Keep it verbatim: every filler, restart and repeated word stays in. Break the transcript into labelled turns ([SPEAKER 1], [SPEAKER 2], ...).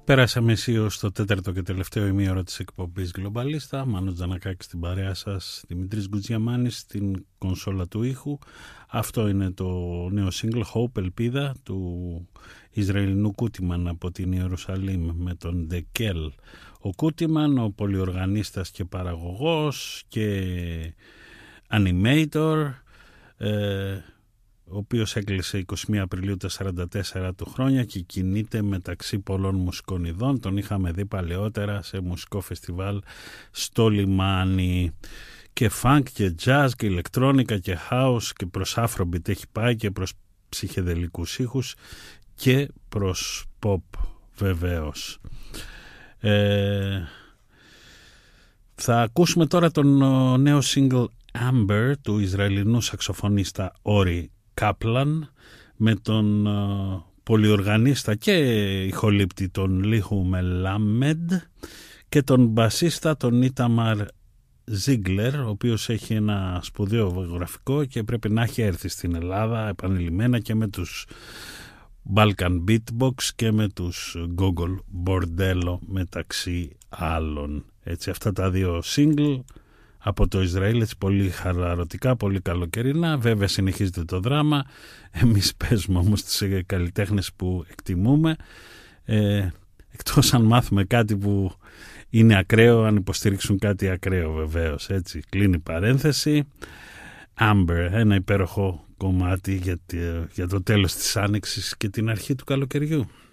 [SPEAKER 1] Πέρασαμε αισίως στο τέταρτο και τελευταίο ημίωρο της εκπομπής Γκλομπαλίστα. Μάνος Τζανακάκης στην παρέα σας, Δημήτρης Γκουτζιαμάνης στην κονσόλα του ήχου. Αυτό είναι το νέο single Hope, Ελπίδα, του Ισραηλινού Κούτιμαν από την Ιερουσαλήμ με τον Ντεκέλ. Ο Κούτιμαν, ο πολυοργανίστας και παραγωγός και animator, ε, ο οποίος έκλεισε εικοστή πρώτη Απριλίου τα σαράντα τέσσερα του χρόνια και κινείται μεταξύ πολλών μουσικών ειδών. Τον είχαμε δει παλαιότερα σε μουσικό φεστιβάλ στο λιμάνι. Και funk και jazz και ηλεκτρόνικα και house και προς afrobeat έχει πάει και προς ψυχεδελικούς ήχους και προς pop βεβαίως. Ε, θα ακούσουμε τώρα τον νέο single Amber του Ισραηλινού σαξοφωνίστα Όρι Κάπλαν με τον uh, πολυοργανίστα και ηχολήπτη τον Λίχου Μελάμεντ και τον μπασίστα τον Ίταμαρ Ζίγκλερ, ο οποίος έχει ένα σπουδαίο βιογραφικό και πρέπει να έχει έρθει στην Ελλάδα επανειλημμένα και με τους Balkan Beatbox και με τους Gogol Bordello μεταξύ άλλων. Έτσι, αυτά τα δύο single από το Ισραήλ, έτσι, πολύ χαλαρωτικά, πολύ καλοκαιρινά. Βέβαια συνεχίζεται το δράμα. Εμείς παίζουμε όμως τις καλλιτέχνες που εκτιμούμε, ε, εκτός αν μάθουμε κάτι που είναι ακραίο, αν υποστηρίξουν κάτι ακραίο βεβαίως. Έτσι, κλείνει παρένθεση. Amber, ένα υπέροχο κομμάτι για, για το τέλος της άνοιξης και την αρχή του καλοκαιριού.